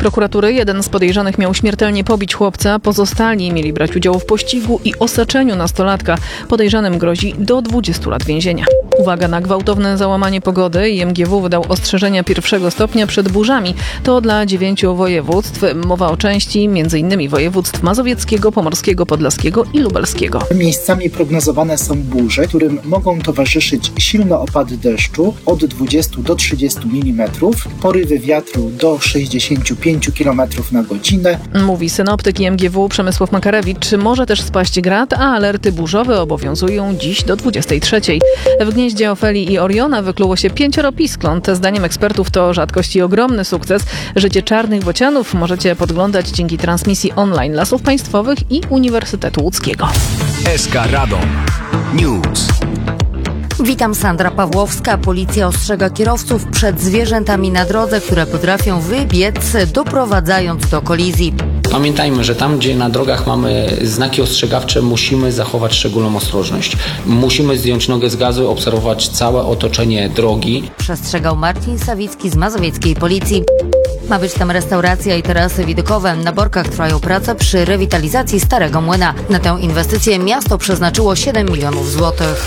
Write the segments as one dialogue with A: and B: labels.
A: prokuratury jeden z podejrzanych miał śmiertelnie pobić chłopca, pozostali mieli brać udział w pościgu i osaczeniu nastolatka. Podejrzanym grozi do 20 lat więzienia. Uwaga na gwałtowne załamanie pogody. IMGW wydał ostrzeżenia pierwszego stopnia przed burzami. To dla 9 województw. Mowa o części m.in. województw mazowieckiego, pomorskiego, podlaskiego i lubelskiego.
B: Miejscami prognozowane są burze, którym mogą towarzyszyć silne opady deszczu od 20 do 30 mm, porywy wiatru do 65 km na godzinę.
A: Mówi synoptyk IMGW Przemysław Makarewicz. Może też spaść grad, a alerty burzowe obowiązują dziś do 23. W gnieździe Ofelii i Oriona wykluło się 5 piskląt. Zdaniem ekspertów to rzadkość i ogromny sukces. Życie czarnych bocianów możecie podglądać dzięki transmisji online Lasów Państwowych i Uniwersytetu Łódzkiego.
C: SK Radom News.
D: Witam, Sandra Pawłowska. Policja ostrzega kierowców przed zwierzętami na drodze, które potrafią wybiec, doprowadzając do kolizji.
E: Pamiętajmy, że tam, gdzie na drogach mamy znaki ostrzegawcze, musimy zachować szczególną ostrożność. Musimy zdjąć nogę z gazu, obserwować całe otoczenie drogi.
D: Przestrzegał Marcin Sawicki z mazowieckiej policji. Ma być tam restauracja i tarasy widokowe. Na Borkach trwają prace przy rewitalizacji Starego Młyna. Na tę inwestycję miasto przeznaczyło 7 milionów złotych.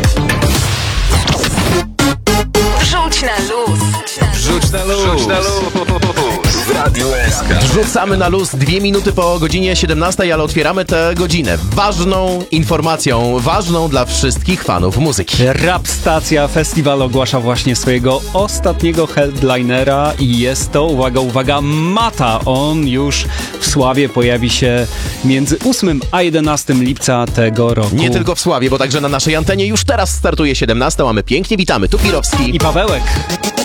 F: Wrzuć na luz.
C: Wrzuć na luz. Wrzuć na luz. W Radiu SK.
G: Wrzucamy na luz 2 minuty po godzinie 17, ale otwieramy tę godzinę ważną informacją, ważną dla wszystkich fanów muzyki.
H: Rap Stacja Festiwal ogłasza właśnie swojego ostatniego headlinera i jest to, uwaga, Mata. On już w Sławie pojawi się między 8 a 11 lipca tego roku.
G: Nie tylko w Sławie, bo także na naszej antenie już teraz startuje 17, a my pięknie witamy. Tu Pirowski
H: i Pawełek.